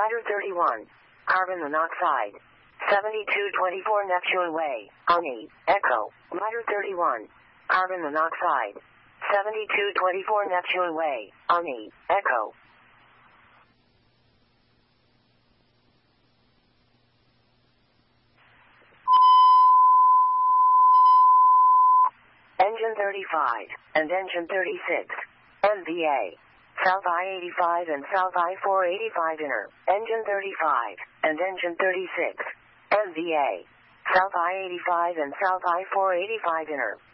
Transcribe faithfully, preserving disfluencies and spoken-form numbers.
Ladder thirty-one. Carbon monoxide. seventy-two twenty-four Neptune Way, Oni, Echo. Ladder thirty-one. Carbon monoxide. seventy-two twenty-four Neptune Way, Oni, Echo. Engine thirty-five, and Engine thirty-six. N V A. South I eighty-five and South I four eighty-five inner. Engine thirty-five, and Engine thirty-six. N V A. South I eighty-five and South I four eighty-five inner.